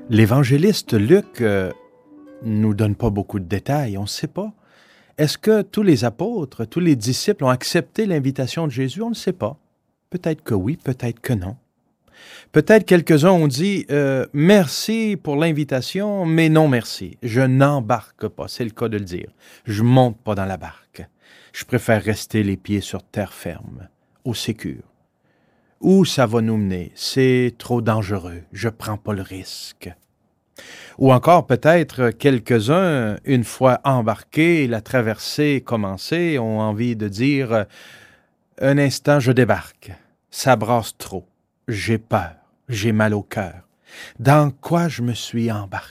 L'évangéliste Luc nous donne pas beaucoup de détails, on ne sait pas. Est-ce que tous les apôtres, tous les disciples ont accepté l'invitation de Jésus? On ne sait pas. Peut-être que oui, peut-être que non. Peut-être quelques-uns ont dit « Merci pour l'invitation, mais non merci. Je n'embarque pas. » C'est le cas de le dire. Je ne monte pas dans la barque. Je préfère rester les pieds sur terre ferme, au sécure. Où ça va nous mener? C'est trop dangereux. Je ne prends pas le risque. Ou encore peut-être quelques-uns, une fois embarqués, la traversée commencée, ont envie de dire « Un instant, je débarque. Ça brasse trop. J'ai peur. J'ai mal au cœur. Dans quoi je me suis embarqué? »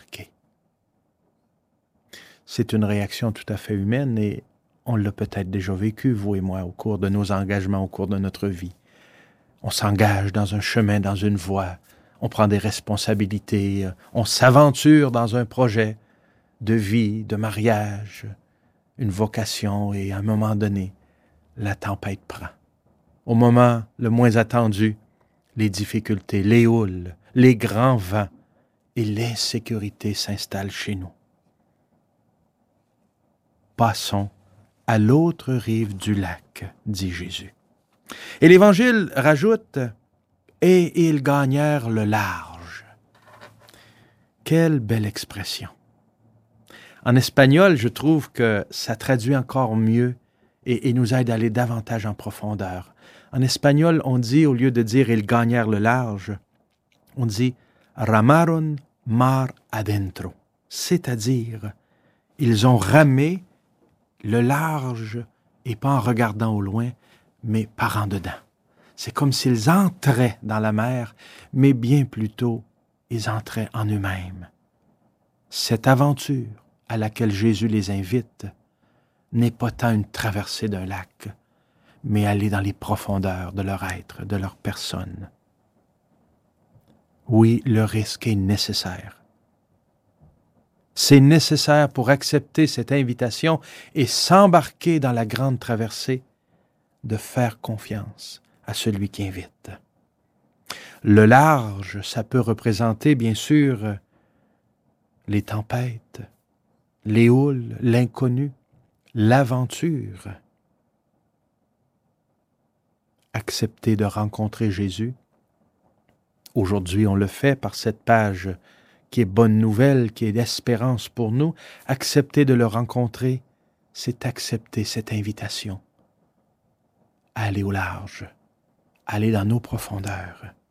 C'est une réaction tout à fait humaine et on l'a peut-être déjà vécu, vous et moi, au cours de nos engagements, au cours de notre vie. On s'engage dans un chemin, dans une voie. On prend des responsabilités. On s'aventure dans un projet de vie, de mariage, une vocation. Et à un moment donné, la tempête prend. Au moment le moins attendu, les difficultés, les houles, les grands vents et l'insécurité s'installent chez nous. Passons à l'autre rive du lac, dit Jésus. Et l'Évangile rajoute « Et ils gagnèrent le large ». Quelle belle expression! En espagnol, je trouve que ça traduit encore mieux et nous aide à aller davantage en profondeur. En espagnol, on dit, au lieu de dire « ils gagnèrent le large », on dit « ramaron mar adentro », c'est-à-dire ils ont ramé le large et pas en regardant au loin, mais par en dedans. C'est comme s'ils entraient dans la mer, mais bien plutôt, ils entraient en eux-mêmes. Cette aventure à laquelle Jésus les invite n'est pas tant une traversée d'un lac, mais aller dans les profondeurs de leur être, de leur personne. Oui, le risque est nécessaire. C'est nécessaire pour accepter cette invitation et s'embarquer dans la grande traversée, de faire confiance à celui qui invite. Le large, ça peut représenter, bien sûr, les tempêtes, les houles, l'inconnu, l'aventure. Accepter de rencontrer Jésus. Aujourd'hui, on le fait par cette page qui est bonne nouvelle, qui est d'espérance pour nous. Accepter de le rencontrer, c'est accepter cette invitation. Aller au large, aller dans nos profondeurs.